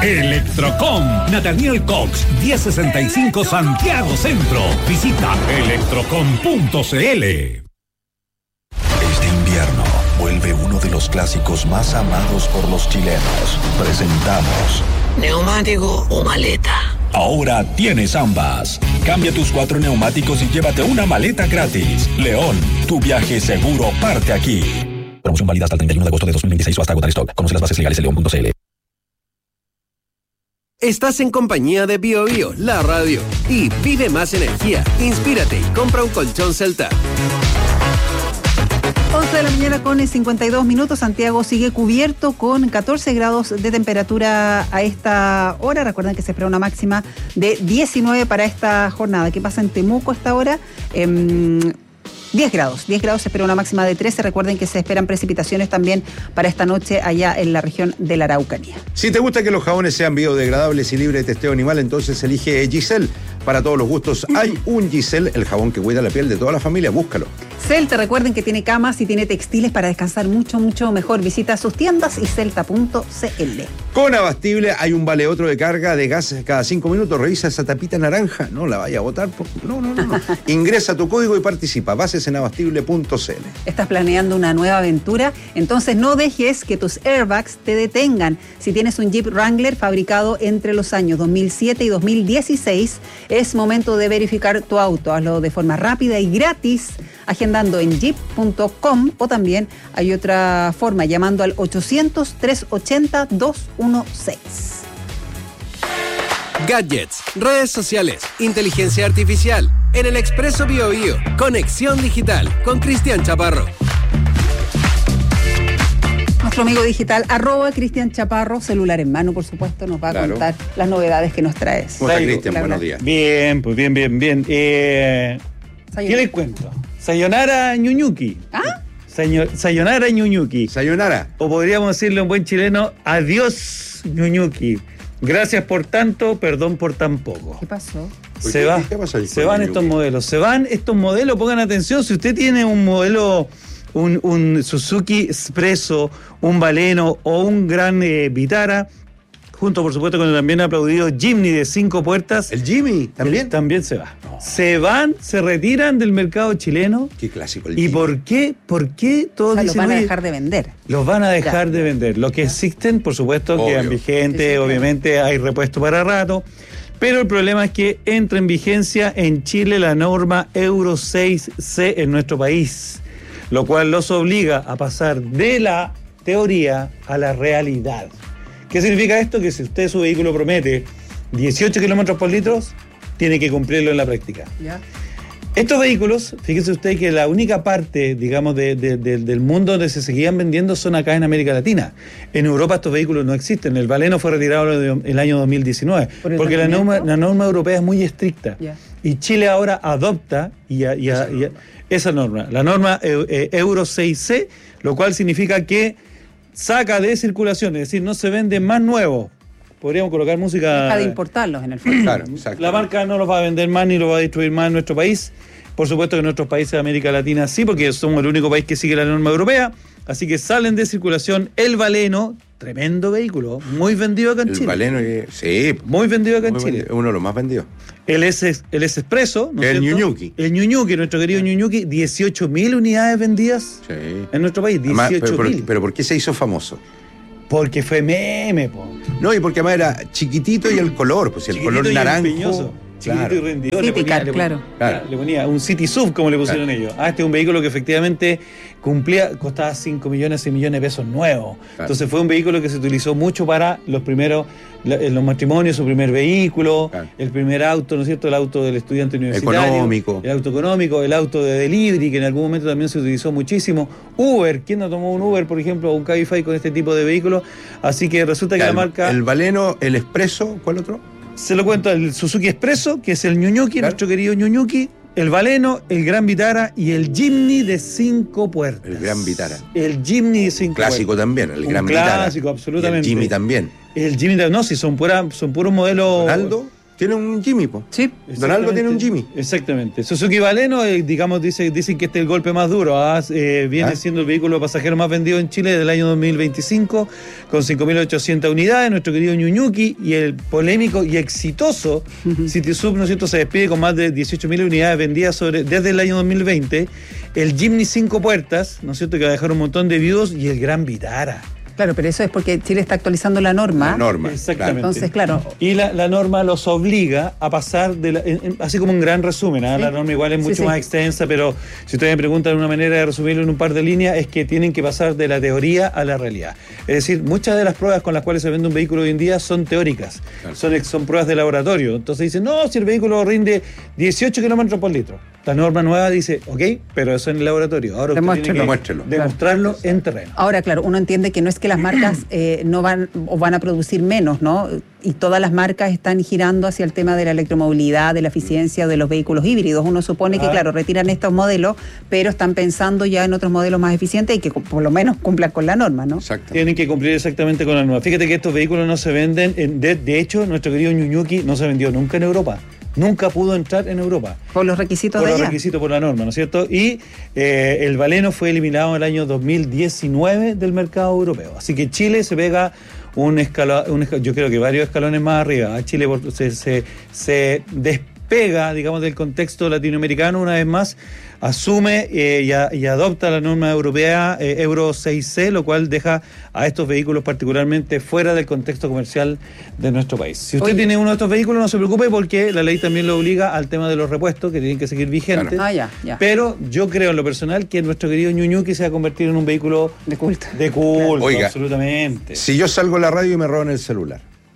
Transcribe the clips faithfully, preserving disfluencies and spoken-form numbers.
Electrocom, Nathaniel Cox, diez sesenta y cinco Santiago Centro. Visita electrocom punto c l. Este invierno vuelve uno de los clásicos más amados por los chilenos. Presentamos ¿neumático o maleta? Ahora tienes ambas. Cambia tus cuatro neumáticos y llévate una maleta gratis. León, tu viaje seguro parte aquí. Promoción válida hasta el treinta y uno de agosto de dos mil veintiséis o hasta agotar stock. Conoce las bases legales en león punto c l. Estás en compañía de Bio Bio, la radio. Y pide más energía. Inspírate y compra un colchón Celta. once de la mañana con cincuenta y dos minutos. Santiago sigue cubierto con catorce grados de temperatura a esta hora. Recuerden que se espera una máxima de diecinueve para esta jornada. ¿Qué pasa en Temuco a esta hora? Eh, diez grados, diez grados, se espera una máxima de trece. Recuerden que se esperan precipitaciones también para esta noche allá en la región de la Araucanía. Si te gusta que los jabones sean biodegradables y libres de testeo animal, entonces elige Giselle. Para todos los gustos hay un Giselle, el jabón que cuida la piel de toda la familia. Búscalo. Celta, recuerden que tiene camas y tiene textiles para descansar mucho, mucho mejor. Visita sus tiendas y celta punto c l. Con Abastible hay un vale otro de carga de gas cada cinco minutos. Revisa esa tapita naranja. No la vaya a botar. Por... No, no, no, no. Ingresa tu código y participa. Bases en abastible punto c l. ¿Estás planeando una nueva aventura? Entonces no dejes que tus airbags te detengan. Si tienes un Jeep Wrangler fabricado entre los años dos mil siete y dos mil dieciséis, es momento de verificar tu auto. Hazlo de forma rápida y gratis, agendando en jeep punto com, o también hay otra forma llamando al ochocientos, trescientos ochenta, doscientos dieciséis. Gadgets, redes sociales, inteligencia artificial. En el Expreso Bio Bio, Conexión Digital con Cristian Chaparro. Nuestro amigo digital, arroba Cristian Chaparro, celular en mano, por supuesto, nos va a Claro. contar las novedades que nos traes. ¿Cómo está, Cristian? Buenos días. Bien, pues bien, bien, bien. Eh, ¿Qué les cuento? Sayonara Ñuñuki. ¿Ah? Sayo- Sayonara Ñuñuki. Sayonara. O podríamos decirle en buen chileno, adiós Ñuñuki. Gracias por tanto, perdón por tan poco. ¿Qué pasó? Se qué- va, qué pasa ahí se con van Ñuñuki? estos modelos, se van estos modelos, pongan atención, si usted tiene un modelo, un, un Suzuki Expresso, un Baleno o un gran eh, Vitara, junto por supuesto con el también aplaudido Jimny de cinco puertas, ¿El Jimmy también? él también se va. Se van, se retiran del mercado chileno. Qué clásico el ¿Y Jimmy. por qué? ¿Por qué todos O sea, los dicen, van a "Oye, dejar de vender. los van a dejar Ya. de vender"? Los que existen, por supuesto, Obvio. quedan vigentes, Sí, sí, claro. obviamente hay repuesto para rato, pero el problema es que entra en vigencia en Chile la norma Euro seis C en nuestro país, lo cual los obliga a pasar de la teoría a la realidad. ¿Qué significa esto? Que si usted su vehículo promete dieciocho kilómetros por litro, tiene que cumplirlo en la práctica. ¿Ya? Estos vehículos, fíjese usted que la única parte, digamos, de, de, de, del mundo donde se seguían vendiendo son acá en América Latina. En Europa estos vehículos no existen. El Baleno fue retirado el año dos mil diecinueve, ¿Por el porque la rendimiento? norma, la norma europea es muy estricta. Ya. Y Chile ahora adopta y a- y a- y a- esa norma, la norma eh, eh, Euro seis C, lo cual significa que saca de circulación, es decir, no se vende más nuevos. Podríamos colocar música... Deja de importarlos en el fondo. Claro, exacto. La marca no los va a vender más ni los va a distribuir más en nuestro país. Por supuesto que en nuestros países de América Latina sí, porque somos el único país que sigue la norma europea. Así que salen de circulación el Baleno, tremendo vehículo, muy vendido acá en El Chile. Baleno, eh, sí. Muy vendido acá en muy Chile. vendido, uno de los más vendidos. El S, el S Expresso, ¿no es El cierto? Ñuñuki. El Ñuñuki, nuestro querido Ñuñuki, dieciocho mil unidades vendidas Sí. en nuestro país, Además, dieciocho pero, mil. pero, pero ¿por qué se hizo famoso? Porque fue meme, po. No, y porque además era chiquitito y el color, pues el Chiquitito color y naranjo. empeñoso, chiquitito Claro. y rendidor. City le ponía- Car, le ponía- claro. Claro. Le ponía un City S U V, como le pusieron ellos. Ah, este es un vehículo que efectivamente cumplía, costaba cinco millones, seis millones de pesos nuevos. Claro. Entonces fue un vehículo que se utilizó mucho para los primeros, la- en los matrimonios, su primer vehículo, Claro. el primer auto, ¿no es cierto? El auto del estudiante universitario. Económico. El auto económico, el auto de delivery, que en algún momento también se utilizó muchísimo. Uber, ¿quién no tomó un Uber, por ejemplo, o un Cabify con este tipo de vehículos? Así que resulta que Ya, la el, marca... el Baleno, el Expresso, ¿cuál otro? Se lo cuento, el Suzuki Expresso, que es el Ñuñuki, Claro. nuestro querido Ñuñuki, el Baleno, el Gran Vitara y el Jimny de cinco puertas. El Gran Vitara. El Jimny de cinco Clásico puertas. también, el Un Gran Vitara. clásico, absolutamente. Y el Jimmy también. El Jimny, no, si son, pura, son puros modelos... Ronaldo, Tiene un Jimmy, po. Sí. Don Aldo tiene un Jimmy. Exactamente. Suzuki Baleno, eh, digamos, dice, dicen que este es el golpe más duro. ¿ah? Eh, viene ¿Ah? siendo el vehículo pasajero más vendido en Chile del año dos mil veinticinco, con cinco mil ochocientas unidades. Nuestro querido Ñuñuki y el polémico y exitoso uh-huh. Citysub, ¿no es cierto?, se despide con más de dieciocho mil unidades vendidas sobre, desde el año dos mil veinte. El Jimny cinco puertas, ¿no es cierto?, que va a dejar un montón de views, y el Gran Vitara. Claro, pero eso es porque Chile está actualizando la norma. La norma. Exactamente. Entonces, claro. Y la, la norma los obliga a pasar, de la, en, en, así como un gran resumen. ¿eh? Sí. La norma igual es mucho sí, sí. más extensa, pero si ustedes me preguntan una manera de resumirlo en un par de líneas, es que tienen que pasar de la teoría a la realidad. Es decir, muchas de las pruebas con las cuales se vende un vehículo hoy en día son teóricas. Claro. Son, son pruebas de laboratorio. Entonces dicen, no, si el vehículo rinde dieciocho kilómetros por litro. La norma nueva dice, ok, pero eso en el laboratorio. Ahora usted tiene que Demuéstrelo. demostrarlo claro. en terreno. Ahora, claro, uno entiende que no es que las marcas eh, no van o van a producir menos, ¿no? Y todas las marcas están girando hacia el tema de la electromovilidad, de la eficiencia de los vehículos híbridos. Uno supone que, ah. claro, retiran estos modelos, pero están pensando ya en otros modelos más eficientes y que por lo menos cumplan con la norma, ¿no? Exacto. Tienen que cumplir exactamente con la norma. Fíjate que estos vehículos no se venden, en, de, de hecho, nuestro querido Ñuñuki no se vendió nunca en Europa. Nunca pudo entrar en Europa. Por los requisitos por de los allá. requisitos, por la norma, ¿no es cierto? Y eh, el Baleno fue eliminado en el año dos mil diecinueve del mercado europeo. Así que Chile se pega un escalón, un, yo creo que varios escalones más arriba. Chile se, se, se despega, digamos, del contexto latinoamericano una vez más, asume eh, y, a, y adopta la norma europea eh, Euro seis ce, lo cual deja a estos vehículos particularmente fuera del contexto comercial de nuestro país. Si usted Oye. tiene uno de estos vehículos, no se preocupe, porque la ley también lo obliga al tema de los repuestos, que tienen que seguir vigentes. Claro. Ah, ya, ya. Pero yo creo en lo personal que nuestro querido Ñuñuki se va a convertir en un vehículo de culto. De culto, Oiga, absolutamente. Si yo salgo a la radio y me roban el celular.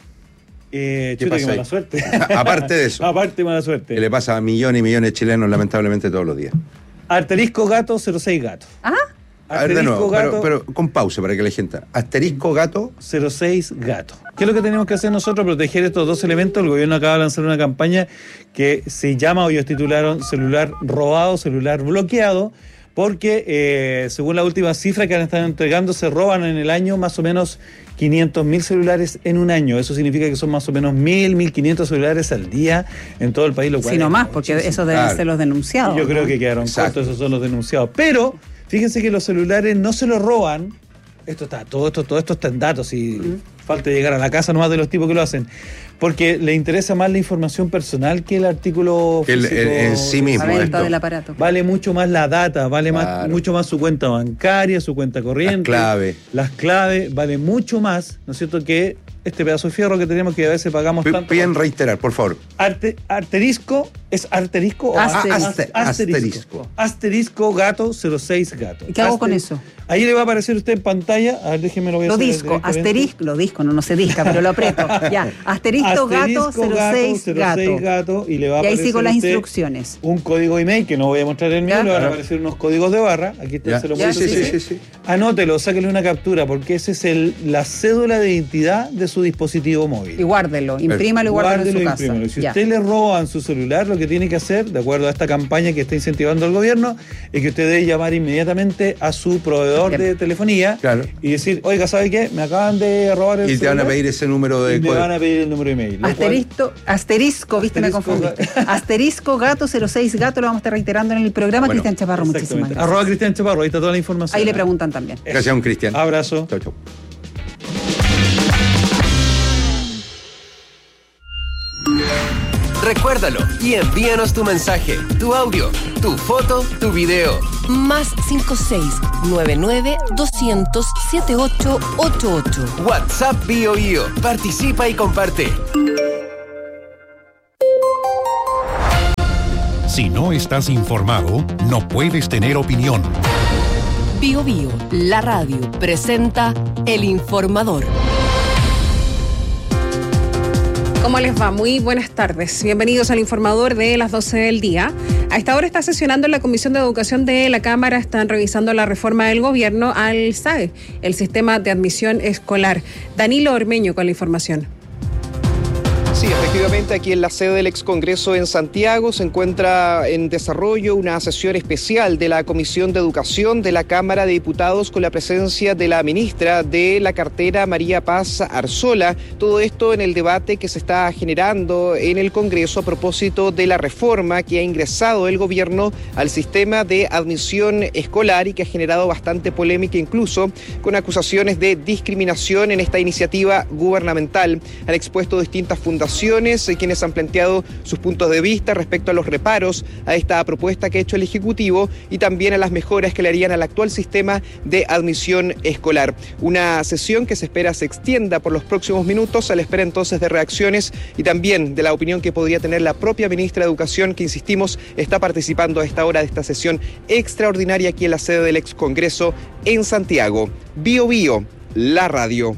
Eh, chuta, qué mala suerte. Aparte de eso. Aparte mala suerte. Que le pasa a millones y millones de chilenos, lamentablemente, todos los días. Asterisco gato cero seis gato. ¿Ah? A ver, de nuevo, gato, pero, pero con pausa para que la gente... Asterisco gato cero seis gato. ¿Qué es lo que tenemos que hacer nosotros? Proteger estos dos elementos. El gobierno acaba de lanzar una campaña que se llama, o ellos titularon, celular robado, celular bloqueado, porque eh, según la última cifra que han estado entregando, se roban en el año más o menos quinientos mil celulares en un año. Eso significa que son más o menos mil, mil quinientos celulares al día en todo el país. Lo cual sí, no más, porque esos deben claro. ser los denunciados. Yo ¿no? creo que quedaron cortos, esos son los denunciados. Pero fíjense que los celulares no se los roban. Esto está, todo esto, todo esto está en datos y uh-huh. falta llegar a la casa nomás de los tipos que lo hacen. Porque le interesa más la información personal que el artículo el, físico. El, en sí mismo. La venta del aparato. Vale mucho más la data, vale claro. más, mucho más su cuenta bancaria, su cuenta corriente. Las claves. Las claves, vale mucho más, ¿no es cierto?, que este pedazo de fierro que tenemos, que a veces pagamos P- tanto. Bien reiterar, por favor. Arte, arterisco, ¿es arterisco o Aster- aster- asterisco? Asterisco. Asterisco gato cero seis gato. ¿Y qué hago Aster- con eso? Ahí le va a aparecer usted en pantalla. A ver, déjeme lo voy a Lo hacer disco, asterisco, lo disco, no, no se disca, pero lo aprieto. Ya, asterisco, gato cero seis gato. gato. Y le va a y ahí aparecer sigo las usted instrucciones. un código email que no voy a mostrar en el mío, le van a aparecer unos códigos de barra. Aquí está, se lo ya, sí, sí, sí, sí. Anótelo, sáquele una captura, porque ese es el, la cédula de identidad de su dispositivo móvil. Y guárdelo, imprímalo y guárdelo en su casa. Imprímalo. Si ya. usted le roban su celular, lo que tiene que hacer, de acuerdo a esta campaña que está incentivando el gobierno, es que usted debe llamar inmediatamente a su proveedor Bien. de telefonía claro. y decir, oiga, ¿sabe qué? Me acaban de robar el y celular. Y te van a pedir ese número de... Y me van a pedir el número de email. Asterisco, asterisco, viste, asterisco, me confundí. Asterisco gato cero seis gato, lo vamos a estar reiterando en el programa. Bueno, Cristian Chaparro, muchísimas gracias. Arroba Cristian Chaparro, ahí está toda la información. Ahí le preguntan también. Gracias a un Cristian. Abrazo. Chau, chau. Recuérdalo y envíanos tu mensaje, tu audio, tu foto, tu video. Más cinco seis nueve nueve dos cero cero siete ocho ocho ocho. WhatsApp Bio Bio. Participa y comparte. Si no estás informado, no puedes tener opinión. Bio Bio, la radio, presenta El Informador. ¿Cómo les va? Muy buenas tardes. Bienvenidos al Informador de las doce del día. A esta hora está sesionando en la Comisión de Educación de la Cámara. Están revisando la reforma del gobierno al S A E, el Sistema de Admisión Escolar. Danilo Ormeño con la información. Sí, efectivamente, aquí en la sede del ex Congreso en Santiago se encuentra en desarrollo una sesión especial de la Comisión de Educación de la Cámara de Diputados con la presencia de la ministra de la cartera, María Paz Arzola. Todo esto en el debate que se está generando en el Congreso a propósito de la reforma que ha ingresado el gobierno al sistema de admisión escolar y que ha generado bastante polémica, incluso con acusaciones de discriminación en esta iniciativa gubernamental. Han expuesto distintas fundaciones eh, quienes han planteado sus puntos de vista respecto a los reparos a esta propuesta que ha hecho el Ejecutivo y también a las mejoras que le harían al actual sistema de admisión escolar. Una sesión que se espera se extienda por los próximos minutos, a la espera entonces de reacciones y también de la opinión que podría tener la propia ministra de Educación, que insistimos está participando a esta hora de esta sesión extraordinaria aquí en la sede del ex Congreso en Santiago. Bio Bio, la radio.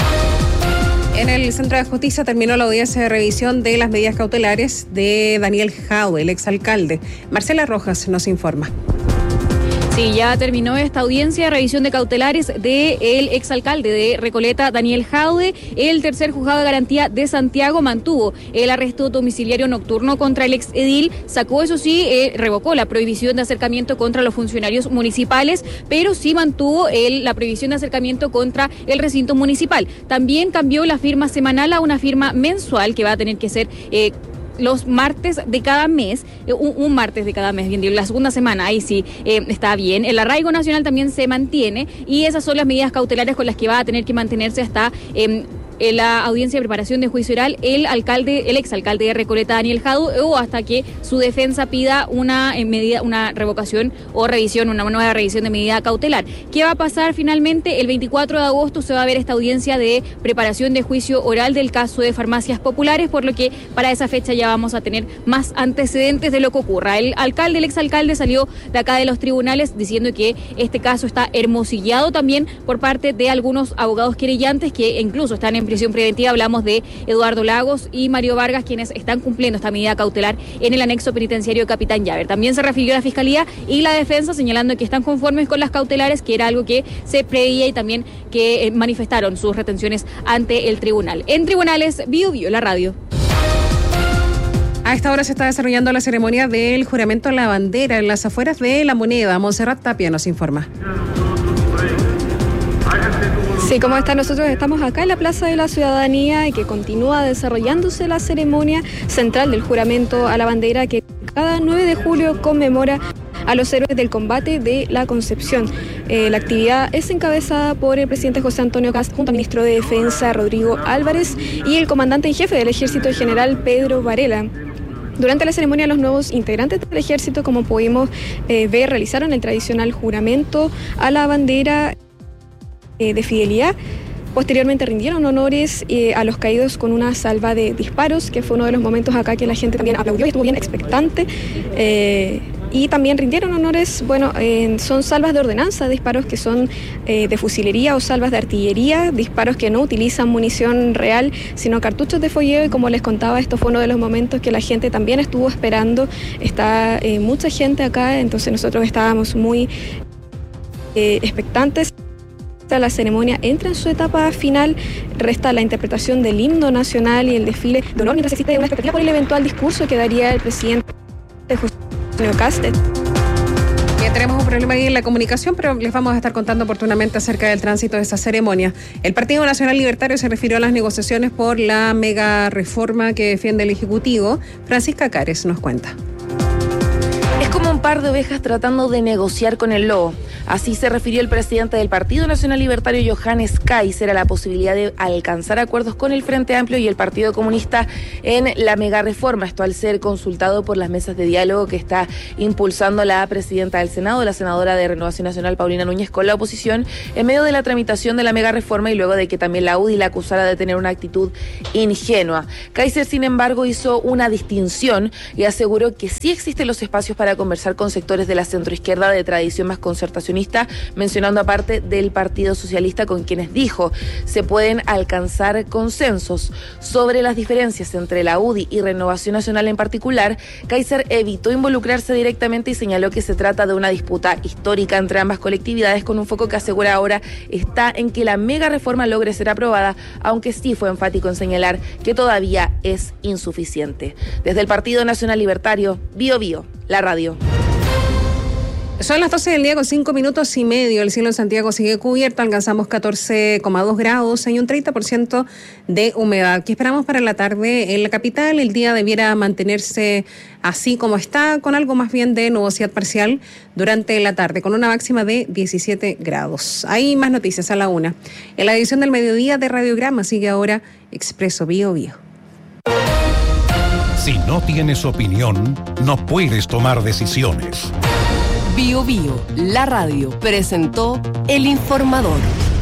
En el Centro de Justicia terminó la audiencia de revisión de las medidas cautelares de Daniel Jadwe, el exalcalde. Marcela Rojas nos informa. Sí, ya terminó esta audiencia de revisión de cautelares del exalcalde de Recoleta, Daniel Jadwe. El tercer juzgado de garantía de Santiago mantuvo el arresto domiciliario nocturno contra el exedil, sacó, eso sí, eh, revocó la prohibición de acercamiento contra los funcionarios municipales, pero sí mantuvo el, la prohibición de acercamiento contra el recinto municipal. También cambió la firma semanal a una firma mensual que va a tener que ser Eh, los martes de cada mes, un, un martes de cada mes, bien digo, la segunda semana, ahí sí eh, está bien. El arraigo nacional también se mantiene y esas son las medidas cautelares con las que va a tener que mantenerse hasta eh, en la audiencia de preparación de juicio oral el alcalde, el exalcalde de Recoleta, Daniel Jadwe, o hasta que su defensa pida una eh, medida, una revocación o revisión, una nueva revisión de medida cautelar. ¿Qué va a pasar finalmente? El veinticuatro de agosto se va a ver esta audiencia de preparación de juicio oral del caso de farmacias populares, por lo que para esa fecha ya vamos a tener más antecedentes de lo que ocurra. El alcalde, el exalcalde salió de acá de los tribunales diciendo que este caso está hermosillado también por parte de algunos abogados querellantes que incluso están en prisión preventiva. Hablamos de Eduardo Lagos y Mario Vargas, quienes están cumpliendo esta medida cautelar en el anexo penitenciario Capitán Llaver. También se refirió a la Fiscalía y la Defensa señalando que están conformes con las cautelares, que era algo que se preveía y también que eh, manifestaron sus retenciones ante el tribunal. En tribunales, Bio Bio, la radio. A esta hora se está desarrollando la ceremonia del juramento a la bandera en las afueras de La Moneda. Montserrat Tapia nos informa. Sí, ¿cómo está? Nosotros estamos acá en la Plaza de la Ciudadanía y que continúa desarrollándose la ceremonia central del juramento a la bandera que cada nueve de julio conmemora a los héroes del combate de la Concepción. Eh, la actividad es encabezada por el presidente José Antonio Kast junto al ministro de Defensa Rodrigo Álvarez y el comandante en jefe del Ejército General Pedro Varela. Durante la ceremonia, los nuevos integrantes del ejército, como pudimos eh, ver, realizaron el tradicional juramento a la bandera eh, de fidelidad. Posteriormente rindieron honores eh, a los caídos con una salva de disparos, que fue uno de los momentos acá que la gente también aplaudió y estuvo bien expectante. Eh, y también rindieron honores, bueno, eh, son salvas de ordenanza, disparos que son eh, de fusilería o salvas de artillería, disparos que no utilizan munición real, sino cartuchos de fogueo. Y como les contaba, esto fue uno de los momentos que la gente también estuvo esperando. Está eh, mucha gente acá, entonces nosotros estábamos muy eh, expectantes. La ceremonia entra en su etapa final, resta la interpretación del himno nacional y el desfile de honor, mientras existe una expectativa por el eventual discurso que daría el presidente José Antonio Kast. Ya tenemos un problema ahí en la comunicación, pero les vamos a estar contando oportunamente acerca del tránsito de esa ceremonia. El Partido Nacional Libertario se refirió a las negociaciones por la mega reforma que defiende el Ejecutivo. Francisca Cares nos cuenta. Es como un par de ovejas tratando de negociar con el lobo. Así se refirió el presidente del Partido Nacional Libertario, Johannes Kaiser, a la posibilidad de alcanzar acuerdos con el Frente Amplio y el Partido Comunista en la mega reforma. Esto al ser consultado por las mesas de diálogo que está impulsando la presidenta del Senado, la senadora de Renovación Nacional, Paulina Núñez, con la oposición, en medio de la tramitación de la mega reforma y luego de que también la U D I la acusara de tener una actitud ingenua. Kaiser, sin embargo, hizo una distinción y aseguró que sí existen los espacios para conversar con sectores de la centroizquierda de tradición más concertacionista coalicionista, mencionando aparte del Partido Socialista, con quienes dijo se pueden alcanzar consensos sobre las diferencias entre la U D I y Renovación Nacional en particular. Kaiser evitó involucrarse directamente y señaló que se trata de una disputa histórica entre ambas colectividades, con un foco que asegura ahora está en que la mega reforma logre ser aprobada, aunque sí fue enfático en señalar que todavía es insuficiente. Desde el Partido Nacional Libertario, Bio Bio, la radio. Son las doce del día con cinco minutos y medio. El cielo en Santiago sigue cubierto. Alcanzamos catorce coma dos grados. Hay un treinta por ciento de humedad. ¿Qué esperamos para la tarde en la capital? El día debiera mantenerse así como está, con algo más bien de nubosidad parcial durante la tarde, con una máxima de diecisiete grados. Hay más noticias a la una. En la edición del mediodía de Radiograma sigue ahora Expreso Bio Bio. Si no tienes opinión, no puedes tomar decisiones. Bio Bio, la radio, presentó El Informador.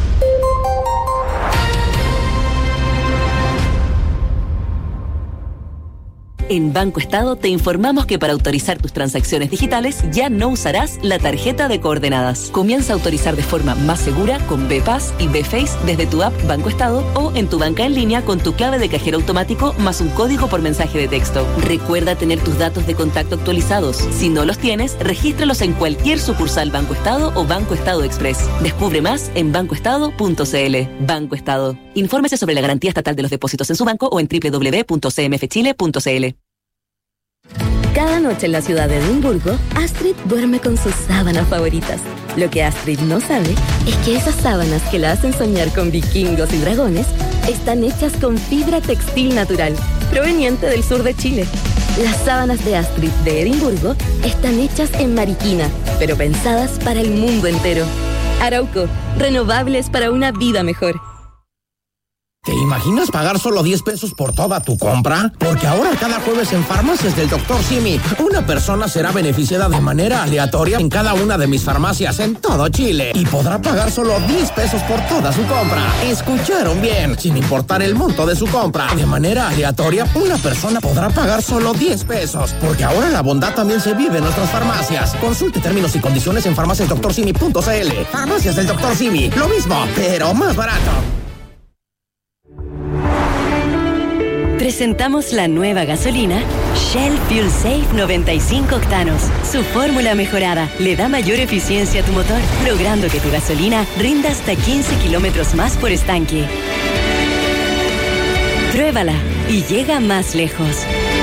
En Banco Estado te informamos que para autorizar tus transacciones digitales ya no usarás la tarjeta de coordenadas. Comienza a autorizar de forma más segura con BPAS y BFace desde tu app Banco Estado o en tu banca en línea con tu clave de cajero automático más un código por mensaje de texto. Recuerda tener tus datos de contacto actualizados. Si no los tienes, regístralos en cualquier sucursal Banco Estado o Banco Estado Express. Descubre más en banco estado punto c l. Banco Estado. Infórmese sobre la garantía estatal de los depósitos en su banco o en doble u doble u doble u punto c m f chile punto c l. Cada noche en la ciudad de Edimburgo, Astrid duerme con sus sábanas favoritas. Lo que Astrid no sabe es que esas sábanas que la hacen soñar con vikingos y dragones están hechas con fibra textil natural, proveniente del sur de Chile. Las sábanas de Astrid de Edimburgo están hechas en Mariquina, pero pensadas para el mundo entero. Arauco, renovables para una vida mejor. ¿Te imaginas pagar solo diez pesos por toda tu compra? Porque ahora cada jueves en Farmacias del doctor Simi, una persona será beneficiada de manera aleatoria en cada una de mis farmacias en todo Chile y podrá pagar solo diez pesos por toda su compra. ¿Escucharon bien? Sin importar el monto de su compra, de manera aleatoria, una persona podrá pagar solo diez pesos. Porque ahora la bondad también se vive en nuestras farmacias. Consulte términos y condiciones en farmacias doctor simi punto c l. Farmacias del doctor Simi, lo mismo, pero más barato. Presentamos la nueva gasolina Shell Fuel Safe noventa y cinco octanos. Su fórmula mejorada le da mayor eficiencia a tu motor, logrando que tu gasolina rinda hasta quince kilómetros más por estanque. Pruébala y llega más lejos.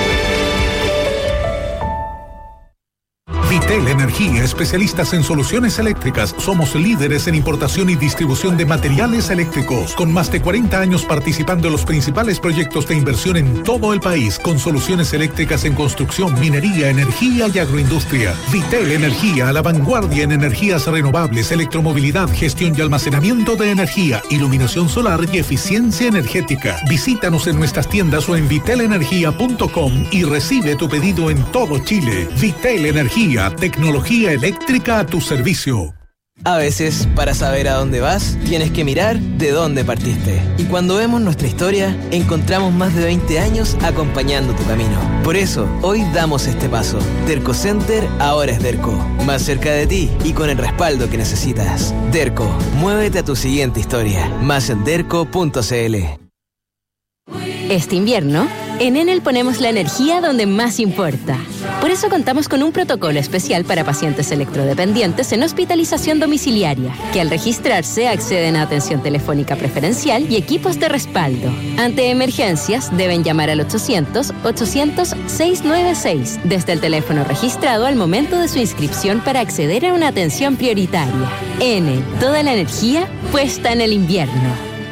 Vitel Energía, especialistas en soluciones eléctricas. Somos líderes en importación y distribución de materiales eléctricos, con más de cuarenta años participando en los principales proyectos de inversión en todo el país, con soluciones eléctricas en construcción, minería, energía y agroindustria. Vitel Energía, a la vanguardia en energías renovables, electromovilidad, gestión y almacenamiento de energía, iluminación solar y eficiencia energética. Visítanos en nuestras tiendas o en vitel energía punto com y recibe tu pedido en todo Chile. Vitel Energía, tecnología eléctrica a tu servicio. A veces, para saber a dónde vas, tienes que mirar de dónde partiste. Y cuando vemos nuestra historia, encontramos más de veinte años acompañando tu camino. Por eso, hoy damos este paso. Derco Center ahora es Derco. Más cerca de ti y con el respaldo que necesitas. Derco, muévete a tu siguiente historia. Más en derco punto c l. Este invierno, en Enel ponemos la energía donde más importa. Por eso contamos con un protocolo especial para pacientes electrodependientes en hospitalización domiciliaria, que al registrarse acceden a atención telefónica preferencial y equipos de respaldo. Ante emergencias, deben llamar al ochocientos, ochocientos, seiscientos noventa y seis desde el teléfono registrado al momento de su inscripción para acceder a una atención prioritaria. Enel, toda la energía puesta en el invierno.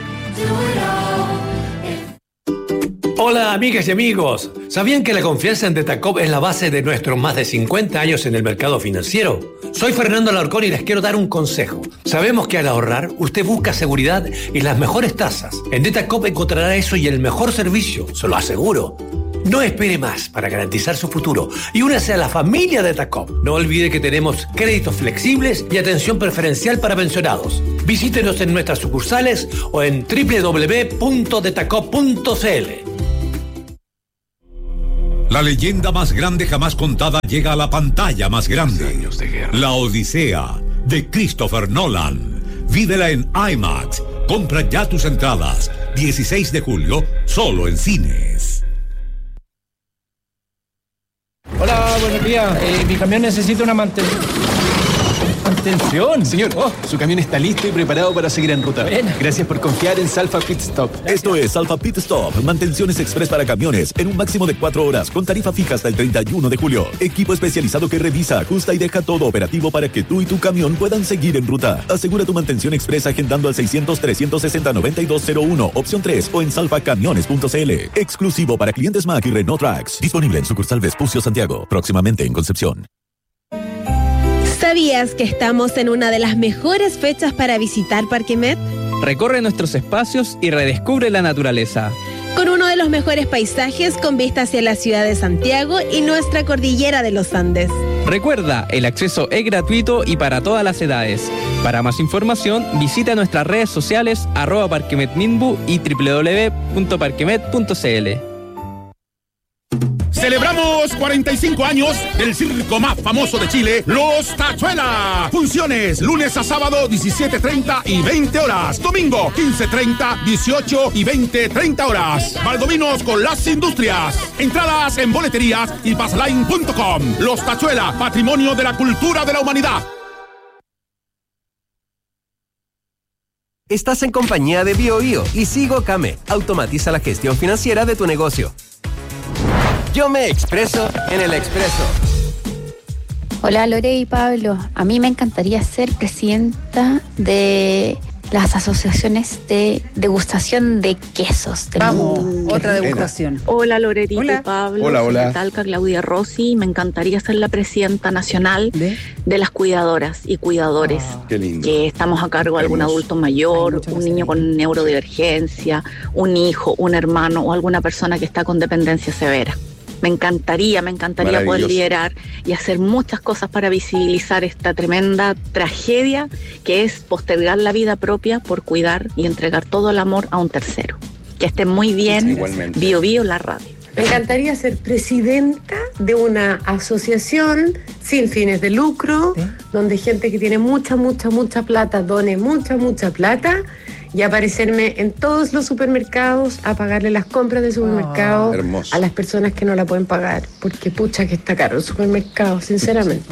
Hola amigas y amigos, ¿sabían que la confianza en Detacop es la base de nuestros más de cincuenta años en el mercado financiero? Soy Fernando Alarcón y les quiero dar un consejo. Sabemos que al ahorrar, usted busca seguridad y las mejores tasas. En Detacop encontrará eso y el mejor servicio, se lo aseguro. No espere más para garantizar su futuro y únase a la familia Detacop. No olvide que tenemos créditos flexibles y atención preferencial para pensionados. Visítenos en nuestras sucursales o en doble u doble u doble u punto detacop punto c l. La leyenda más grande jamás contada llega a la pantalla más grande. La Odisea, de Christopher Nolan. Vívela en IMAX. Compra ya tus entradas. dieciséis de julio, solo en cines. Hola, buenos días. Eh, mi camión necesita una mantención. ¿Mantención? Señor, oh, su camión está listo y preparado para seguir en ruta. Bueno. Gracias por confiar en Salfa Pit Stop. Esto es Salfa Pit Stop. Mantenciones express para camiones en un máximo de cuatro horas con tarifa fija hasta el treinta y uno de julio. Equipo especializado que revisa, ajusta y deja todo operativo para que tú y tu camión puedan seguir en ruta. Asegura tu mantención express agendando al seiscientos, trescientos sesenta, noventa y dos cero uno, opción tres o en salfa camiones punto c l. Exclusivo para clientes Mack y Renault Trax. Disponible en sucursal Vespucio Santiago. Próximamente en Concepción. ¿Sabías que estamos en una de las mejores fechas para visitar Parque Met? Recorre nuestros espacios y redescubre la naturaleza. Con uno de los mejores paisajes con vista hacia la ciudad de Santiago y nuestra cordillera de los Andes. Recuerda, el acceso es gratuito y para todas las edades. Para más información, visita nuestras redes sociales arroba parquemetminbu y doble u doble u doble u punto parquemet punto c l. Celebramos cuarenta y cinco años del circo más famoso de Chile, Los Tachuela. Funciones lunes a sábado, diecisiete treinta y veinte horas. Domingo, quince treinta, dieciocho y veinte treinta horas. Valdominos con las industrias. Entradas en boleterías y passline punto com. Los Tachuela, patrimonio de la cultura de la humanidad. Estás en compañía de BioBio y Sigo Came. Automatiza la gestión financiera de tu negocio. Yo me expreso en el Expreso. Hola Lore y Pablo, a mí me encantaría ser presidenta de las asociaciones de degustación de quesos del Vamos, mundo. otra degustación. Hola Loreta Hola. y Pablo, Hola, hola. soy de Talca, Claudia Rossi. Me encantaría ser la presidenta nacional ¿De? de las cuidadoras y cuidadores. Qué lindo. Que estamos a cargo de algún Hermoso. adulto mayor, un niño con neurodivergencia, un hijo, un hermano o alguna persona que está con dependencia severa. Me encantaría, me encantaría poder Maravilloso. liderar y hacer muchas cosas para visibilizar esta tremenda tragedia que es postergar la vida propia por cuidar y entregar todo el amor a un tercero. Que estén muy bien. Igualmente. Bio Bio, la radio. Me encantaría ser presidenta de una asociación sin fines de lucro, donde gente que tiene mucha, mucha, mucha plata done mucha, mucha plata y aparecerme en todos los supermercados a pagarle las compras de supermercado Hermoso. a las personas que no la pueden pagar, porque pucha que está caro el supermercado, sinceramente.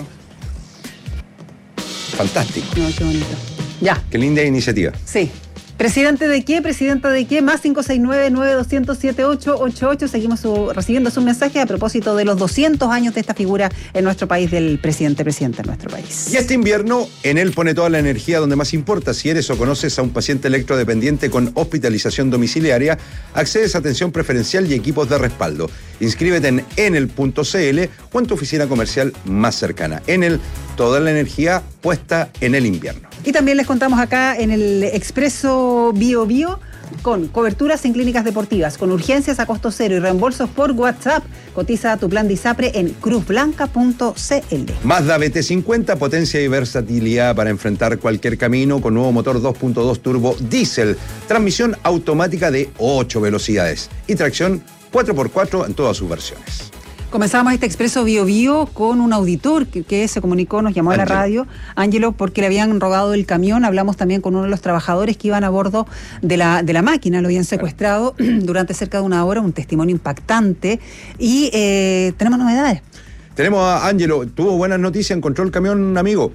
Fantástico. No, qué bonito. Ya. Qué linda iniciativa. Sí. ¿Presidente de qué? ¿Presidenta de qué? Más cinco seis nueve, nueve dos cero cero, siete ocho ocho ocho. Seguimos su- recibiendo sus mensajes a propósito de los doscientos años de esta figura en nuestro país, del presidente, presidente en nuestro país. Y este invierno, Enel pone toda la energía donde más importa. Si eres o conoces a un paciente electrodependiente con hospitalización domiciliaria, accedes a atención preferencial y equipos de respaldo. Inscríbete en enel punto c l o en tu oficina comercial más cercana. Enel, toda la energía puesta en el invierno. Y también les contamos acá en el Expreso Bio Bio con coberturas en clínicas deportivas, con urgencias a costo cero y reembolsos por WhatsApp. Cotiza tu plan de ISAPRE en cruz blanca punto c l. Mazda B T cincuenta, potencia y versatilidad para enfrentar cualquier camino con nuevo motor dos punto dos turbo diésel, transmisión automática de ocho velocidades y tracción cuatro por cuatro en todas sus versiones. Comenzamos este Expreso Bio Bio con un auditor que, que se comunicó, nos llamó a la Ángelo. radio, Ángelo, porque le habían robado el camión. Hablamos también con uno de los trabajadores que iban a bordo de la, de la máquina, lo habían secuestrado durante cerca de una hora, un testimonio impactante. Y eh, tenemos novedades. Tenemos a Ángelo, tuvo buenas noticias, encontró el camión, amigo.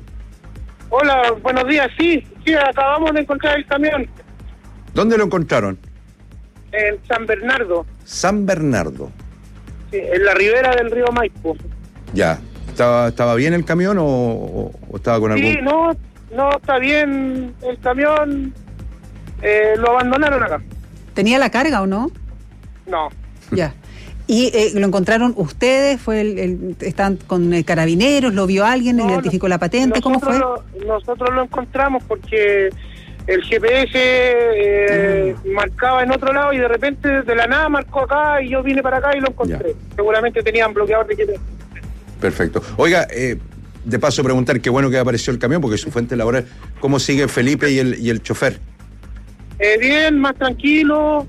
Hola, buenos días. Sí, sí, acabamos de encontrar el camión ¿Dónde lo encontraron? en San Bernardo, San Bernardo. sí, en la ribera del río Maipo. Ya. ¿Estaba, estaba bien el camión o, o- o estaba con algún...? Sí, no, no está bien el camión. Eh, lo abandonaron acá. ¿Tenía la carga o no? No. Ya. ¿Y eh, lo encontraron ustedes? ¿Fue el, el- ¿Están con eh, carabineros? ¿Lo vio alguien? No, ¿Identificó la patente? ¿Cómo fue? Nosotros lo, nosotros lo encontramos porque el G P S eh, marcaba en otro lado y de repente de la nada marcó acá y yo vine para acá y lo encontré. Seguramente tenían bloqueador de G P S. Perfecto. Oiga, eh, de paso preguntar, qué bueno que apareció el camión, porque es su fuente laboral. ¿Cómo sigue Felipe y el, y el chofer? Eh, bien, más tranquilo.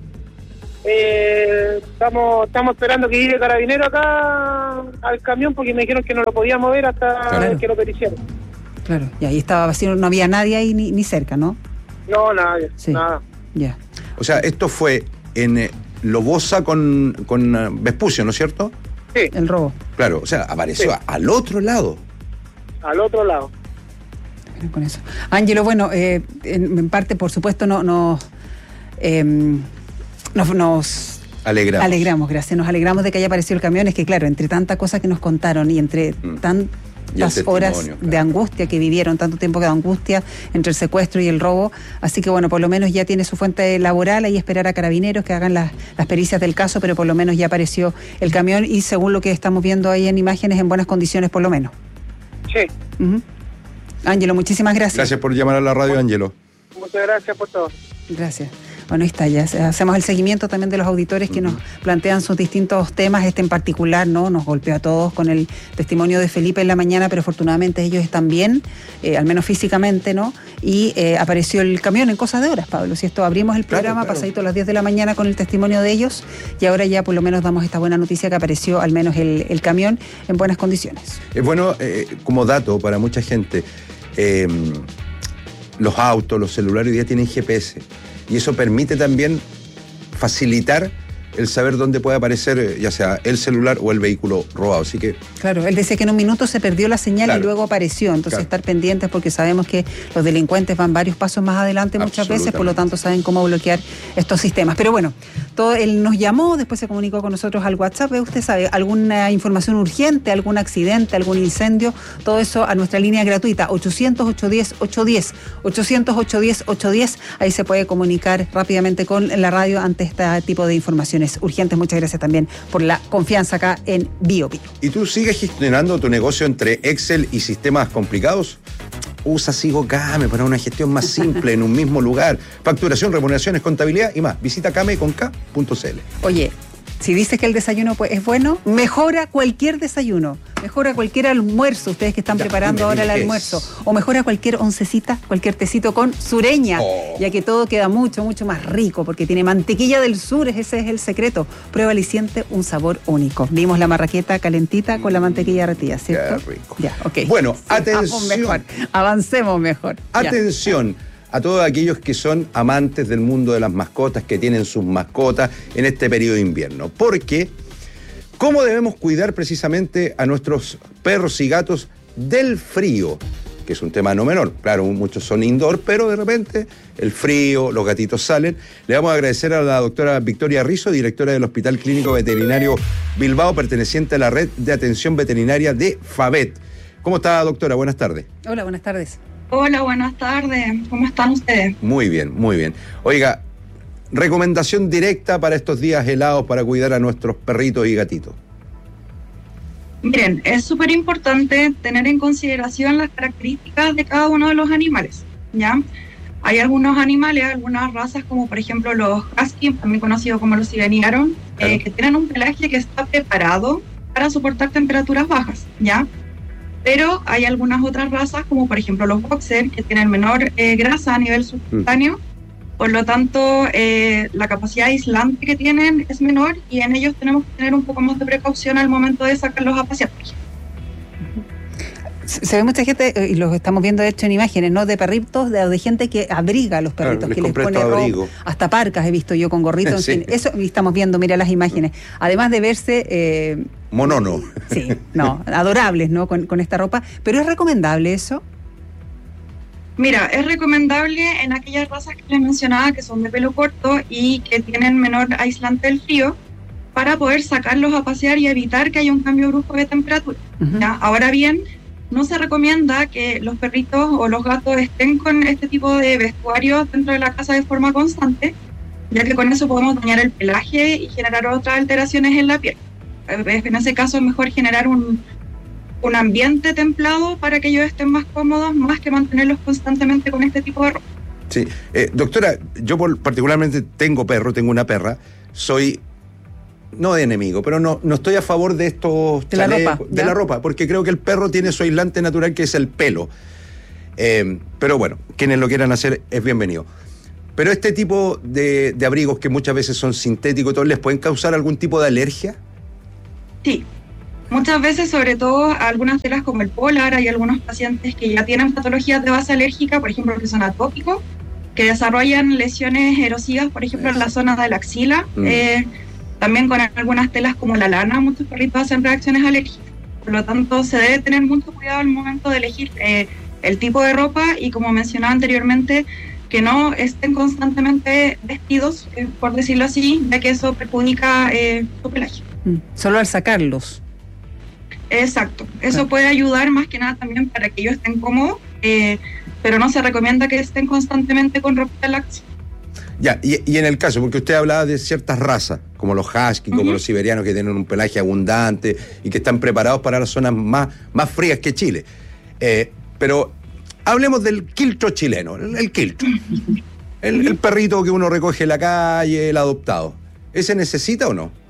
Eh, estamos estamos esperando que llegue el carabinero acá al camión porque me dijeron que no lo podía mover hasta Claro. que lo periciaran. Claro, y ahí estaba vacío, no había nadie ahí ni, ni cerca, ¿no? No, nadie, sí. Nada. Ya. O sea, esto fue en eh, Lobosa con, con uh, Vespucio, ¿no es cierto? Sí. El robo. Claro, o sea, apareció sí. al otro lado. Al otro lado. Con eso. Ángelo, bueno, eh, en, en parte, por supuesto, no, no eh, nos, nos alegramos. alegramos, gracias. Nos alegramos de que haya aparecido el camión. Es que, claro, entre tantas cosas que nos contaron y entre mm. tantas horas claro. de angustia que vivieron, tanto tiempo de angustia entre el secuestro y el robo. Así que, bueno, por lo menos ya tiene su fuente laboral, ahí esperar a carabineros que hagan las, las pericias del caso, pero por lo menos ya apareció el camión y según lo que estamos viendo ahí en imágenes, en buenas condiciones, por lo menos. Sí. Uh-huh. Ángelo, muchísimas gracias. Gracias por llamar a la radio, Ángelo. Muchas gracias por todo. Gracias. Bueno, ahí está, ya hacemos el seguimiento también de los auditores que uh-huh. nos plantean sus distintos temas. Este en particular, ¿no? Nos golpeó a todos con el testimonio de Felipe en la mañana, pero afortunadamente ellos están bien, eh, al menos físicamente, ¿no? Y eh, apareció el camión en cosas de horas, Pablo. Si esto abrimos el programa claro, claro. pasadito a las diez de la mañana con el testimonio de ellos y ahora ya por lo menos damos esta buena noticia que apareció al menos el, el camión en buenas condiciones. Es bueno, eh, como dato para mucha gente, eh, los autos, los celulares hoy día tienen G P S. Y eso permite también facilitar el saber dónde puede aparecer ya sea el celular o el vehículo robado. Así que... Claro, él decía que en un minuto se perdió la señal claro. y luego apareció. Entonces claro. estar pendientes porque sabemos que los delincuentes van varios pasos más adelante muchas veces, por lo tanto saben cómo bloquear estos sistemas. Pero bueno, todo, él nos llamó, después se comunicó con nosotros al WhatsApp. Usted sabe, alguna información urgente, algún accidente, algún incendio, todo eso a nuestra línea gratuita, ochocientos, ochocientos diez, ochocientos diez, ochocientos, ochocientos diez, ochocientos diez. Ahí se puede comunicar rápidamente con la radio ante este tipo de informaciones urgentes. Muchas gracias también por la confianza acá en Bio Bio. ¿Y tú sigues gestionando tu negocio entre Excel y sistemas complicados? Usa SigoCame para una gestión más simple en un mismo lugar. Facturación, remuneraciones, contabilidad y más. Visita came con k punto c l. Oye, si dices que el desayuno pues, es bueno, mejora cualquier desayuno. Mejora cualquier almuerzo, ustedes que están ya, preparando ahora el almuerzo. Es. O mejora cualquier oncecita, cualquier tecito con sureña, oh. ya que todo queda mucho, mucho más rico, porque tiene mantequilla del sur, ese es el secreto. Pruébala y siente un sabor único. Vimos la marraqueta calentita con la mantequilla derretida, ¿cierto? Qué rico. Ya, ok. Bueno, sí, atención. Mejor. Avancemos mejor. Atención. Ya. A todos aquellos que son amantes del mundo de las mascotas, que tienen sus mascotas en este periodo de invierno. Porque, ¿cómo debemos cuidar precisamente a nuestros perros y gatos del frío? Que es un tema no menor. Claro, muchos son indoor, pero de repente el frío, los gatitos salen. Le vamos a agradecer a la doctora Victoria Rizo, directora del Hospital Clínico Veterinario Bilbao, perteneciente a la red de atención veterinaria de FAVET. ¿Cómo está, doctora? Buenas tardes. Hola, buenas tardes. Hola, buenas tardes. ¿Cómo están ustedes? Muy bien, muy bien. Oiga, recomendación directa para estos días helados para cuidar a nuestros perritos y gatitos. Miren, es súper importante tener en consideración las características de cada uno de los animales, ¿ya? Hay algunos animales, algunas razas, como por ejemplo los husky, también conocidos como los siberianos, claro. eh, que tienen un pelaje que está preparado para soportar temperaturas bajas, ¿ya? Pero hay algunas otras razas, como por ejemplo los boxer, que tienen menor eh, grasa a nivel subcutáneo, mm. por lo tanto eh, la capacidad aislante que tienen es menor y en ellos tenemos que tener un poco más de precaución al momento de sacarlos a pasear. Se ve mucha gente, y los estamos viendo de hecho en imágenes, ¿no? De perritos, de, de gente que abriga a los perritos, claro, que les, les pone ropa, hasta parcas he visto yo con gorritos, sí. En fin, eso y estamos viendo, mira las imágenes. Además de verse... Eh, monono. Sí, no, adorables, ¿no? Con, con esta ropa. ¿Pero es recomendable eso? Mira, es recomendable en aquellas razas que les mencionaba que son de pelo corto y que tienen menor aislante del frío, para poder sacarlos a pasear y evitar que haya un cambio brusco de temperatura. Uh-huh. ¿Ya? Ahora bien, no se recomienda que los perritos o los gatos estén con este tipo de vestuario dentro de la casa de forma constante, ya que con eso podemos dañar el pelaje y generar otras alteraciones en la piel. En ese caso es mejor generar un, un ambiente templado para que ellos estén más cómodos, más que mantenerlos constantemente con este tipo de ropa. Sí, eh, doctora, yo particularmente tengo perro, tengo una perra, soy... no de enemigo, pero no, no estoy a favor de estos de chalecos, la ropa, de la ropa, porque creo que el perro tiene su aislante natural, que es el pelo. Eh, pero bueno, quienes lo quieran hacer es bienvenido. Pero este tipo de, de abrigos que muchas veces son sintéticos, ¿les pueden causar algún tipo de alergia? Sí, Muchas veces, sobre todo algunas telas como el polar, hay algunos pacientes que ya tienen patologías de base alérgica, por ejemplo, que son atópicos, que desarrollan lesiones erosivas, por ejemplo, en la zona de la axila. Mm. Eh, también con algunas telas como la lana, muchos perritos hacen reacciones alérgicas. Por lo tanto, se debe tener mucho cuidado al momento de elegir eh, el tipo de ropa y, como mencionaba anteriormente, que no estén constantemente vestidos, eh, por decirlo así, ya que eso perjudica eh, su pelaje. Mm. Solo al sacarlos. Exacto, eso claro. puede ayudar más que nada también para que ellos estén cómodos, eh, pero no se recomienda que estén constantemente con ropa láctea. Ya, y, y en el caso, porque usted hablaba de ciertas razas, como los husky, uh-huh. como los siberianos que tienen un pelaje abundante y que están preparados para las zonas más, más frías que Chile. Eh, pero hablemos del quiltro chileno, el, el quiltro. El, el perrito que uno recoge en la calle, el adoptado. ¿Ese necesita o no?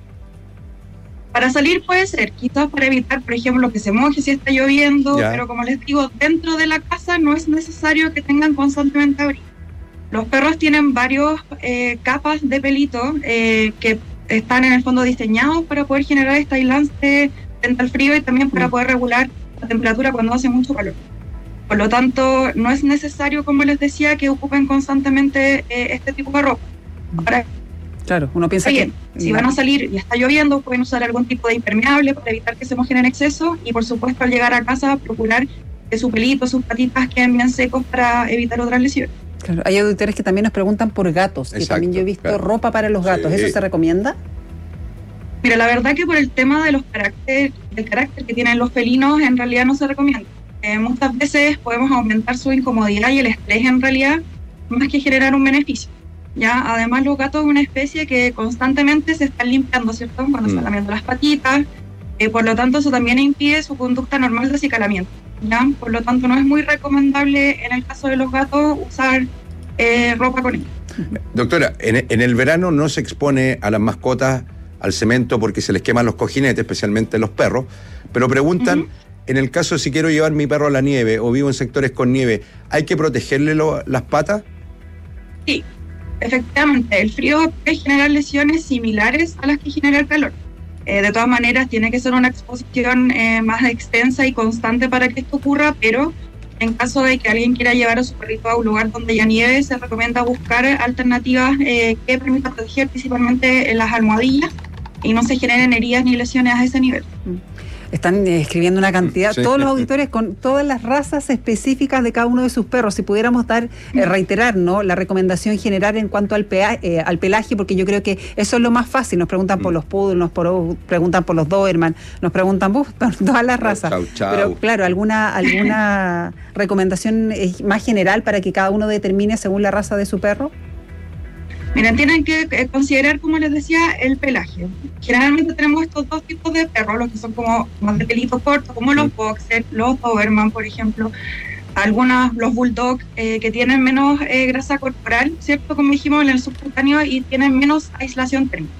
Para salir puede ser, quizás para evitar, por ejemplo, que se moje si está lloviendo, ya. pero como les digo, dentro de la casa no es necesario que tengan constantemente abrigo. Los perros tienen varios eh, capas de pelito eh, que están en el fondo diseñados para poder generar este aislante frente al frío y también para poder regular la temperatura cuando hace mucho calor. Por lo tanto, no es necesario, como les decía, que ocupen constantemente eh, este tipo de ropa. Ahora, claro, uno piensa bien, que... si van a salir y está lloviendo, pueden usar algún tipo de impermeable para evitar que se mojen en exceso y, por supuesto, al llegar a casa, procurar que su pelito, sus patitas queden bien secos para evitar otras lesiones. Claro, hay auditores que también nos preguntan por gatos, que Exacto, también yo he visto claro. ropa para los gatos. Sí. ¿Eso se recomienda? Mira, la verdad que por el tema de los carácter, del carácter que tienen los felinos, en realidad no se recomienda. Eh, muchas veces podemos aumentar su incomodidad y el estrés, en realidad, más que generar un beneficio. Ya, además los gatos es una especie que constantemente se están limpiando, ¿cierto? Cuando mm. están lamiendo las patitas, eh, por lo tanto eso también impide su conducta normal de acicalamiento, ¿ya? Por lo tanto no es muy recomendable en el caso de los gatos usar eh, ropa con ellos. Doctora, en, en el verano no se expone a las mascotas al cemento porque se les queman los cojinetes, especialmente los perros, pero preguntan, uh-huh. en el caso si quiero llevar mi perro a la nieve o vivo en sectores con nieve, ¿hay que protegerle lo, las patas? Sí. Efectivamente, el frío puede generar lesiones similares a las que genera el calor. Eh, de todas maneras, tiene que ser una exposición eh, más extensa y constante para que esto ocurra, pero en caso de que alguien quiera llevar a su perrito a un lugar donde haya nieve, se recomienda buscar alternativas eh, que permitan proteger principalmente las almohadillas y no se generen heridas ni lesiones a ese nivel. Están eh, escribiendo una cantidad, sí. todos los auditores con todas las razas específicas de cada uno de sus perros. Si pudiéramos dar, eh, reiterar, ¿no?, la recomendación general en cuanto al, pea, eh, al pelaje, porque yo creo que eso es lo más fácil. Nos preguntan mm. por los poodles, nos por, preguntan por los doberman, nos preguntan por todas las razas. Chau, chau. Pero claro, alguna, alguna recomendación más general para que cada uno determine según la raza de su perro. Miren, tienen que eh, considerar, como les decía, el pelaje. Generalmente tenemos estos dos tipos de perros, los que son como más de pelito corto, como los boxer, los doberman, por ejemplo. Algunos, los bulldog, eh, que tienen menos eh, grasa corporal, ¿cierto? Como dijimos, en el subcutáneo, y tienen menos aislación térmica.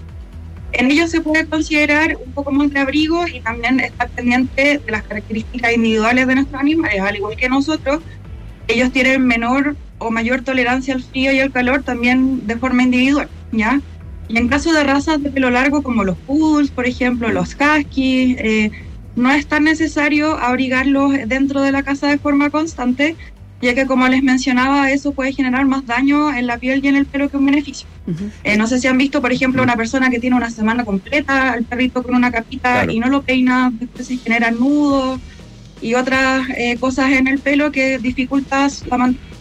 En ellos se puede considerar un poco más de abrigo y también estar pendiente de las características individuales de nuestros animales, al igual que nosotros. Ellos tienen menor o mayor tolerancia al frío y al calor también de forma individual, ¿ya? Y en caso de razas de pelo largo como los poodles, por ejemplo, los husky, eh, no es tan necesario abrigarlos dentro de la casa de forma constante, ya que, como les mencionaba, eso puede generar más daño en la piel y en el pelo que un beneficio. Uh-huh. Eh, no sé si han visto, por ejemplo, una persona que tiene una semana completa al perrito con una capita, claro, y no lo peina, después se generan nudos y otras eh, cosas en el pelo que dificultan la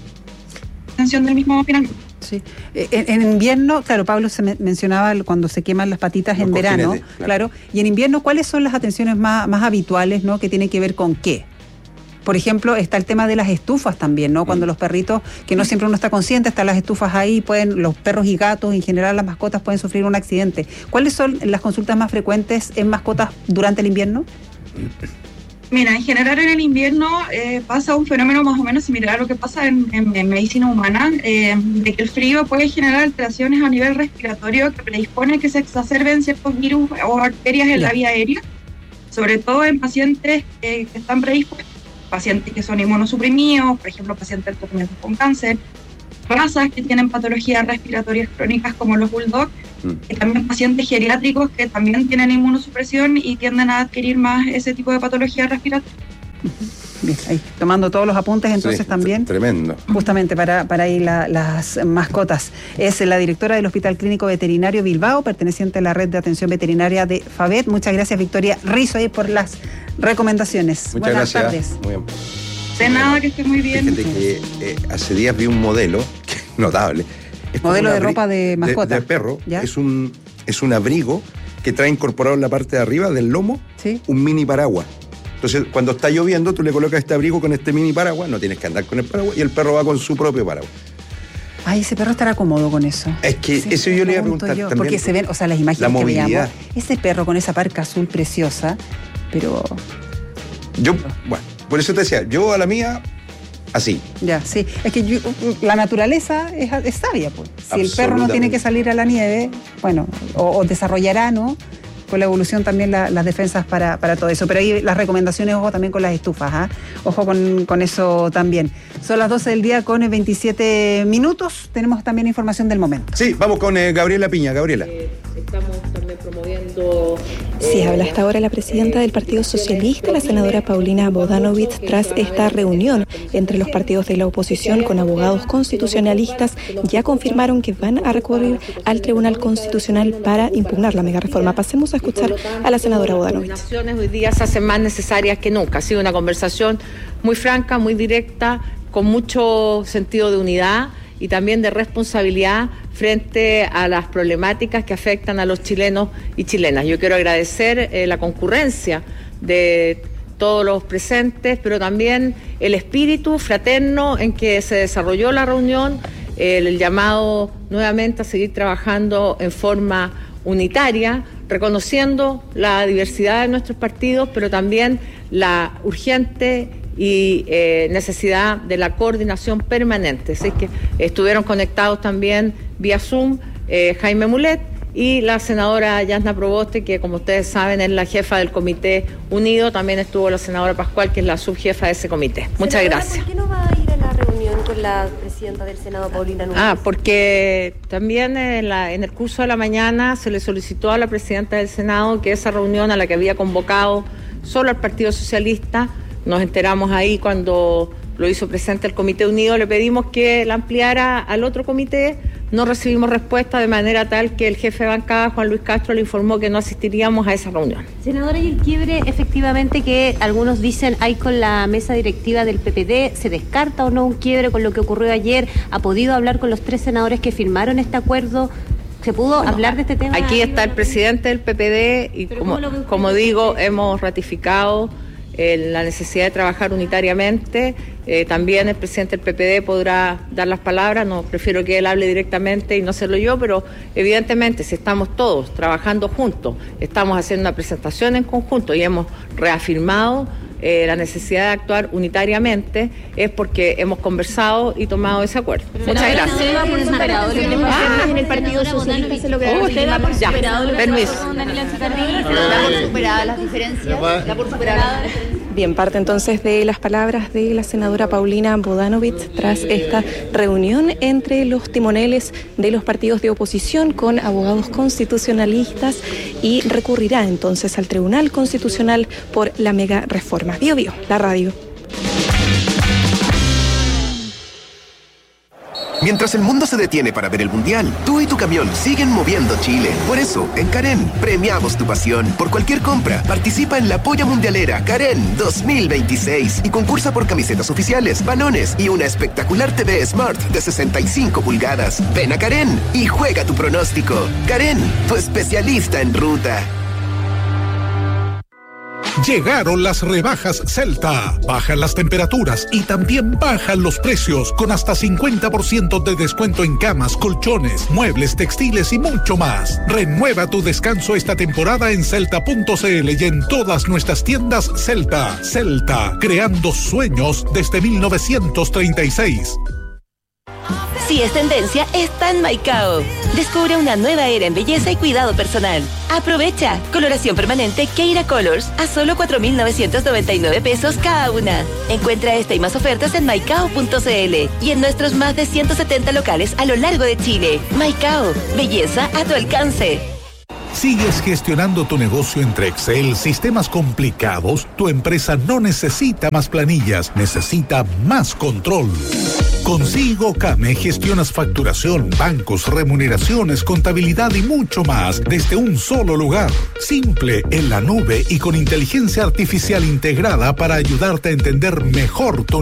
mantención del mismo finalmente. Sí. En, en invierno, claro, Pablo se me, mencionaba cuando se queman las patitas los en verano, claro. claro. Y en invierno, ¿cuáles son las atenciones más, más habituales, ¿no?, que tienen que ver con qué? Por ejemplo, está el tema de las estufas también, ¿no? Cuando los perritos, que no siempre uno está consciente, están las estufas ahí, pueden, los perros y gatos, en general las mascotas pueden sufrir un accidente. ¿Cuáles son las consultas más frecuentes en mascotas durante el invierno? Mira, en general en el invierno eh, pasa un fenómeno más o menos similar a lo que pasa en, en, en medicina humana, eh, de que el frío puede generar alteraciones a nivel respiratorio que predispone a que se exacerben ciertos virus o bacterias en la vía aérea, sobre todo en pacientes eh, que están predispuestos, pacientes que son inmunosuprimidos, por ejemplo, pacientes con cáncer, razas que tienen patologías respiratorias crónicas como los bulldog, Mm. Y también pacientes geriátricos que también tienen inmunosupresión y tienden a adquirir más ese tipo de patología respiratoria. Bien, ahí tomando todos los apuntes entonces sí, también. Tremendo. Justamente para, para ahí la, las mascotas. Es la directora del Hospital Clínico Veterinario Bilbao, perteneciente a la red de atención veterinaria de FAVET. Muchas gracias, Victoria Rizo, ahí por las recomendaciones. Muchas Buenas gracias. tardes. Muy bien. De nada, que esté muy bien. Fíjate que eh, hace días vi un modelo que es notable. Es modelo de ropa de mascota. De, de perro. ¿Ya? Es un, es un abrigo que trae incorporado en la parte de arriba del lomo, ¿sí?, un mini paraguas. Entonces, cuando está lloviendo, tú le colocas este abrigo con este mini paraguas, no tienes que andar con el paraguas, y el perro va con su propio paraguas. Ay, ese perro estará cómodo con eso. Es que sí, eso yo le iba a preguntar yo, también. Porque se ven, o sea, las imágenes la que movilidad. veíamos, ese perro con esa parca azul preciosa, pero... Yo, bueno, por eso te decía, yo a la mía, así. Ya, sí. Es que yo, la naturaleza es, es sabia, pues. Si el perro no tiene que salir a la nieve, bueno, o, o desarrollará, ¿no?, con la evolución también la, las defensas para, para todo eso. Pero ahí las recomendaciones, ojo también con las estufas, ¿eh? Ojo con, con eso también. Son las doce del día con veintisiete minutos. Tenemos también información del momento. Sí, vamos con eh, Gabriela Piña. Gabriela. Eh, estamos también promoviendo... Eh, sí, habla hasta ahora la presidenta del Partido Socialista, la senadora Paulina Bodanovich, tras esta reunión entre los partidos de la oposición con abogados constitucionalistas. Ya confirmaron que van a recurrir al Tribunal Constitucional para impugnar la megareforma. Pasemos a escuchar a la senadora Bodanovich. Las hoy día se hacen más necesarias que nunca. Ha sido una conversación muy franca, muy directa, con mucho sentido de unidad y también de responsabilidad frente a las problemáticas que afectan a los chilenos y chilenas. Yo quiero agradecer eh, la concurrencia de todos los presentes, pero también el espíritu fraterno en que se desarrolló la reunión, eh, el llamado nuevamente a seguir trabajando en forma unitaria, reconociendo la diversidad de nuestros partidos, pero también la urgente y eh, necesidad de la coordinación permanente. Así que estuvieron conectados también vía Zoom eh, Jaime Mulet y la senadora Yasna Proboste, que como ustedes saben es la jefa del Comité Unido. También estuvo la senadora Pascual, que es la subjefa de ese comité. Muchas Senadora, gracias. ¿por qué no va a ir a la reunión con la presidenta del Senado, Paulina Núñez? Ah, porque también en, la, en el curso de la mañana se le solicitó a la presidenta del Senado que esa reunión a la que había convocado solo al Partido Socialista, nos enteramos ahí cuando lo hizo presente el Comité Unido, le pedimos que la ampliara al otro comité, no recibimos respuesta, de manera tal que el jefe de bancada, Juan Luis Castro, le informó que no asistiríamos a esa reunión. Senadora, y el quiebre efectivamente que algunos dicen hay con la mesa directiva del P P D, ¿se descarta o no un quiebre con lo que ocurrió ayer? ¿Ha podido hablar con los tres senadores que firmaron este acuerdo? ¿Se pudo bueno, hablar de este tema? Aquí está el presidente del P P D y como, como digo, hemos ratificado eh, la necesidad de trabajar unitariamente. Eh, también el presidente del P P D podrá dar las palabras, no prefiero que él hable directamente y no hacerlo yo, pero evidentemente si estamos todos trabajando juntos, estamos haciendo una presentación en conjunto y hemos reafirmado eh, la necesidad de actuar unitariamente, es porque hemos conversado y tomado ese acuerdo. Muchas gracias. ¿Se va por superado lo que en el Partido Socialista? ¿Se lograron? ¿Usted da por superado? Permiso. ¿Da por superadas las diferencias? ¿Da por superadas? Bien, parte entonces de las palabras de la senadora Paulina Bodanovich tras esta reunión entre los timoneles de los partidos de oposición con abogados constitucionalistas y recurrirá entonces al Tribunal Constitucional por la mega reforma. Bio Bio, la radio. Mientras el mundo se detiene para ver el Mundial, tú y tu camión siguen moviendo Chile. Por eso, en Karen, premiamos tu pasión. Por cualquier compra, participa en la Polla Mundialera Karen dos mil veintiséis y concursa por camisetas oficiales, balones y una espectacular T V Smart de sesenta y cinco pulgadas. Ven a Karen y juega tu pronóstico. Karen, tu especialista en ruta. Llegaron las rebajas Celta. Bajan las temperaturas y también bajan los precios, con hasta cincuenta por ciento de descuento en camas, colchones, muebles, textiles y mucho más. Renueva tu descanso esta temporada en celta punto cl y en todas nuestras tiendas Celta. Celta, creando sueños desde mil novecientos treinta y seis. Si es tendencia, está en Maicao. Descubre una nueva era en belleza y cuidado personal. Aprovecha. Coloración permanente Keira Colors a solo cuatro mil novecientos noventa y nueve pesos cada una. Encuentra esta y más ofertas en maicao punto cl y en nuestros más de ciento setenta locales a lo largo de Chile. Maicao, belleza a tu alcance. ¿Sigues gestionando tu negocio entre Excel, sistemas complicados? Tu empresa no necesita más planillas, necesita más control. Con SigoCame gestionas facturación, bancos, remuneraciones, contabilidad y mucho más desde un solo lugar. Simple, en la nube y con inteligencia artificial integrada para ayudarte a entender mejor tu